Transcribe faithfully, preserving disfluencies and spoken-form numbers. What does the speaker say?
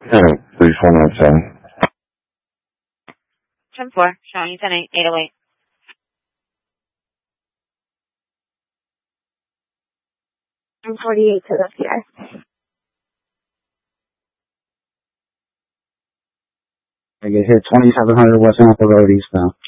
Yeah, three four nine ten. ten four, showing you ten eight, eight oh eight. ten forty-eight to the F D I. I get hit twenty-seven hundred West Napa Road eastbound.